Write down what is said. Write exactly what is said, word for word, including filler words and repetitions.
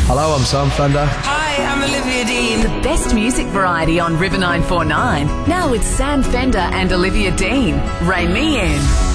Hello, I'm Sam Fender. Hi, I'm Olivia Dean. The best music variety on River nine four nine. Now with Sam Fender and Olivia Dean. Rein me in.